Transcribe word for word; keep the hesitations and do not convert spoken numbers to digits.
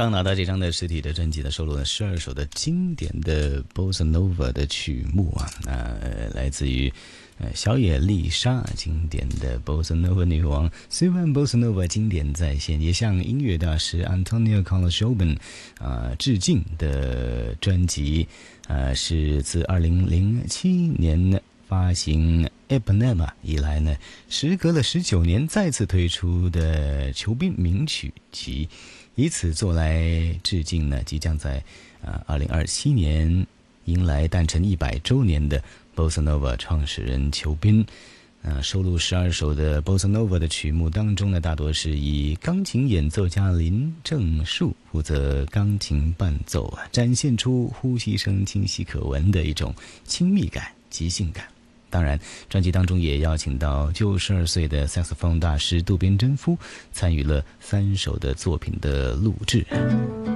刚拿到这张的实体的专辑呢，收录了十二首的经典的 Bossa Nova 的曲目啊，呃，来自于呃小野丽莎经典的 Bossa Nova 女王，虽然 Bossa Nova 经典在线，也向音乐大师 Antonio Carlos Jobim 啊、呃、致敬的专辑，呃，是自二零零七年发行 Ipanema 以来呢，时隔了十九年再次推出的裘宾名曲集，以此作来致敬呢，即将在啊二零二七年迎来诞辰一百周年的 Bossa Nova 创始人裘宾。啊，收录十二首的 Bossa Nova 的曲目当中呢，大多是以钢琴演奏家林正树负责钢琴伴奏啊，展现出呼吸声清晰可闻的一种亲密感及性感。当然，专辑当中也邀请到九十二岁的萨克斯风大师渡边真夫参与了三首的作品的录制。